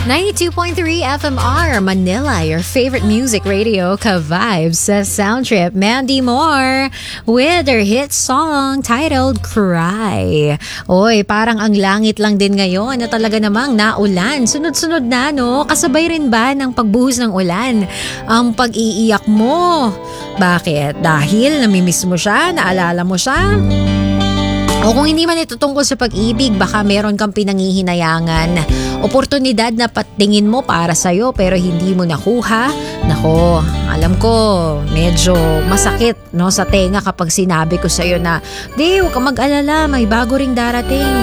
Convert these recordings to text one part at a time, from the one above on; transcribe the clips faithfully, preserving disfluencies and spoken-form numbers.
ninety-two point three F M R Manila, your favorite music radio, ka-vibes sa Sound Trip. Mandy Moore with her hit song titled Cry. Oy, parang ang langit lang din ngayon na talaga namang naulan. Sunod-sunod na, no? Kasabay rin ba ng pagbuhos ng ulan ang pag-iiyak mo? Bakit? Dahil namimiss mo siya? Naalala mo siya? O kung hindi man ito tungkol sa pag-ibig, baka meron kang pinangihinayangan, oportunidad na patingin mo para sa'yo pero hindi mo nakuha. Nako, alam ko, medyo masakit, no, sa tenga kapag sinabi ko sa'yo na, di, huwag ka mag-alala, may bago ring darating.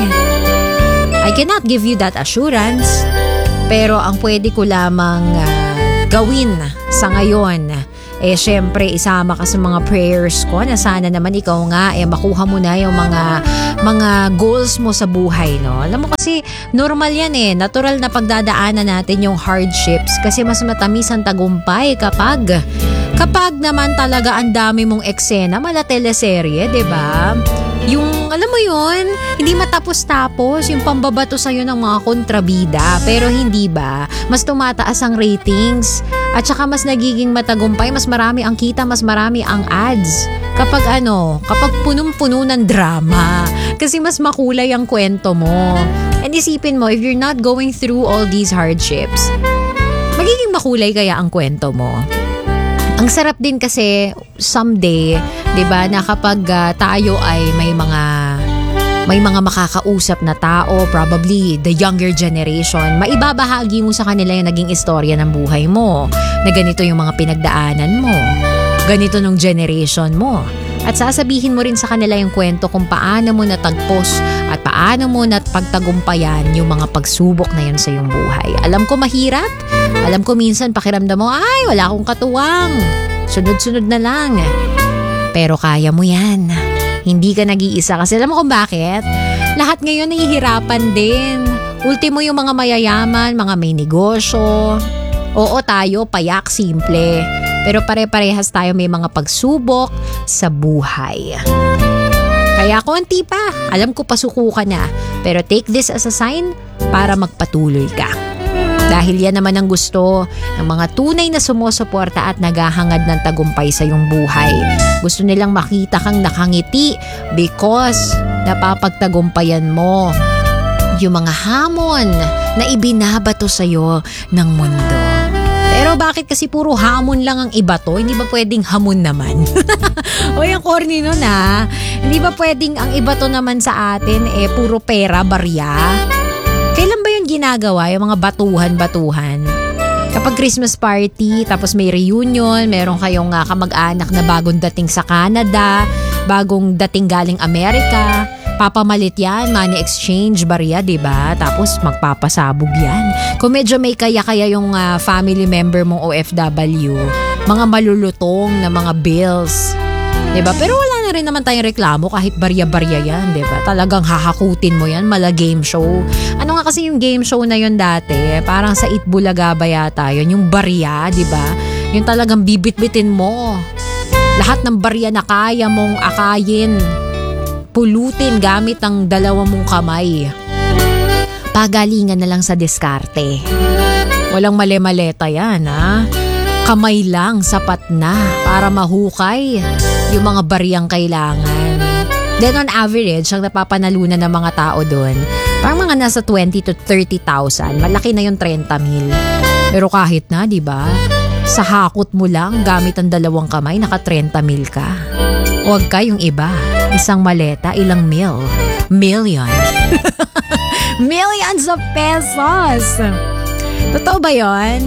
I cannot give you that assurance, pero ang pwede ko lamang uh, gawin sa ngayon, eh syempre isama ka sa mga prayers ko na sana naman ikaw nga eh makuha mo na yung mga mga goals mo sa buhay, no? Alam mo kasi normal yan eh, natural na pagdadaanan natin yung hardships kasi mas matamis ang tagumpay kapag kapag naman talaga ang dami mong eksena mala teleserye, 'di ba? Yung, alam mo yun, hindi matapos-tapos yung pambabato sa'yo ng mga kontrabida. Pero hindi ba? Mas tumataas ang ratings at saka mas nagiging matagumpay, mas marami ang kita, mas marami ang ads. Kapag ano, kapag punong-puno ng drama. Kasi mas makulay ang kwento mo. And isipin mo, if you're not going through all these hardships, magiging makulay kaya ang kwento mo. Ang sarap din kasi someday, 'di ba, na kapag uh, tayo ay may mga may mga makakausap na tao, probably the younger generation, maibabahagi mo sa kanila yung naging istorya ng buhay mo, na ganito yung mga pinagdaanan mo, ganito nung generation mo. At sasabihin mo rin sa kanila yung kwento kung paano mo natagpos at paano mo napagtagumpayan yung mga pagsubok na yun sa iyong buhay. Alam ko mahirap. Alam ko minsan pakiramdam mo, ay wala akong katuwang. Sunod-sunod na lang. Pero kaya mo yan. Hindi ka nag-iisa. Kasi alam mo kung bakit? Lahat ngayon nahihirapan din. Ultimo yung mga mayayaman, mga may negosyo. Oo, tayo, payak, simple. Pero pare-parehas tayo may mga pagsubok sa buhay. Kaya konti pa. Alam ko pasuko ka na. Pero take this as a sign para magpatuloy ka. Dahil yan naman ang gusto ng mga tunay na sumusuporta at naghahangad ng tagumpay sa iyong buhay. Gusto nilang makita kang nakangiti because napapagtagumpayan mo yung mga hamon na ibinabato sa iyo ng mundo. Pero bakit kasi puro hamon lang ang iba to? Hindi ba pwedeng hamon naman? O yung corny nun ha? Hindi ba pwedeng ang iba to naman sa atin eh puro pera, barya? Kailan ba yung ginagawa? Yung mga batuhan-batuhan? Kapag Christmas party, tapos may reunion, meron kayong uh, kamag-anak na bagong dating sa Canada, bagong dating galing Amerika, papamalit yan, money exchange, barya, diba? Tapos magpapasabog yan. Kung medyo may kaya-kaya yung uh, family member mong O F W, mga malulutong na mga bills, diba? Pero wala na rin naman tayong reklamo kahit barya-barya yan, diba? Talagang hahakutin mo yan, mala game show. Ano nga kasi yung game show na yun dati? Parang sa Itbulaga ba yata yun? Yung barya, diba? Yung talagang bibit-bitin mo. Lahat ng barya na kaya mong akayin, pulutin gamit ang dalawa mong kamay. Pagalingan na lang sa diskarte. Walang mali-maleta yan, ha? Kamay lang, sapat na para mahukay yung mga bariyang kailangan. Then on average, ang napapanalunan ng mga tao doon, parang mga nasa twenty to thirty thousand. Malaki na yung thirty mil. Pero kahit na, di ba? Sa hakot mo lang, gamit ang dalawang kamay, naka thirty mil ka. Huwag ka yung iba. Isang maleta, ilang mil? Million. Millions of pesos. Totoo ba yun?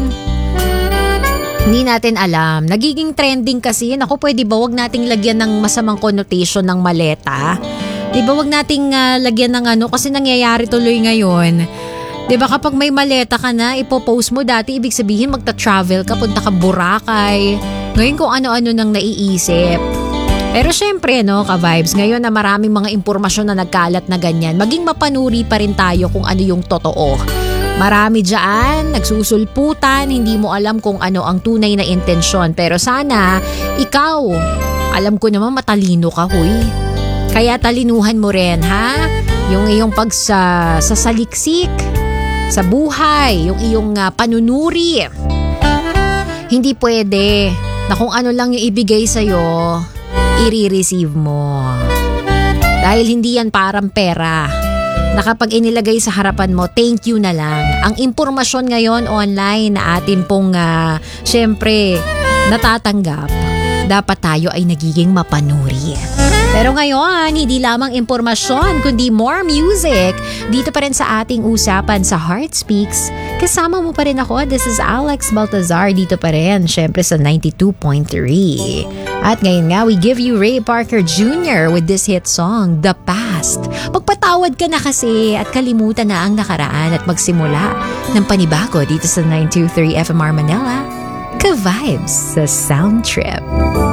Hindi natin alam. Nagiging trending kasi. Naku, pwede ba wag nating lagyan ng masamang connotation ng maleta? Di ba wag nating uh, lagyan ng ano? Kasi nangyayari tuloy ngayon. Di ba kapag may maleta ka na, ipopost mo dati, ibig sabihin magta-travel ka, punta ka Boracay. Ngayon kung ano-ano nang naiisip. Pero syempre, no, ka-vibes, ngayon na maraming mga impormasyon na nagkalat na ganyan, maging mapanuri pa rin tayo kung ano yung totoo. Marami dyan, nagsusulputan, hindi mo alam kung ano ang tunay na intensyon. Pero sana, ikaw, alam ko naman matalino ka, huy. Kaya talinuhan mo rin, ha? Yung iyong pagsasaliksik sa buhay, yung iyong uh, panunuri. Hindi pwede na kung ano lang yung ibigay sa'yo, i-receive mo. Dahil hindi yan parang pera na kapag inilagay sa harapan mo, thank you na lang. Ang impormasyon ngayon online na atin pong uh, syempre natatanggap, dapat tayo ay nagiging mapanuri. Pero ngayon, hindi lamang impormasyon kundi more music dito pa rin sa ating usapan sa Heart Speaks. Kasama mo pa rin ako. This is Alex Baltazar dito pa rin, syempre sa ninety-two point three. At ngayon nga, we give you Ray Parker Junior with this hit song, The Past. Magpatawad ka na kasi at kalimutan na ang nakaraan at magsimula ng panibago dito sa nine two three F M R Manila. Ka-vibes sa Sound Trip.